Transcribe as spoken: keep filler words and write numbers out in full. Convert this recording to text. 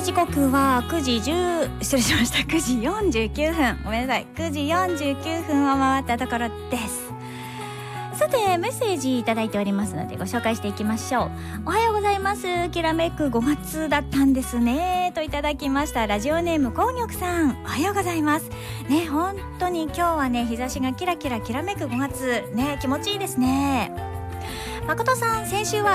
時刻はくじじゅう失礼しましたくじよんじゅうきゅうふん、ごめんなさい、くじよんじゅうきゅうふんを回ったところです。さてメッセージいただいておりますのでご紹介していきましょう。おはようございます、きらめくごがつだったんですねといただきました。ラジオネームこうぎょくさん、おはようございますね。本当に今日はね日差しがキラキラきらめくごがつね、気持ちいいですね。誠さん、先週は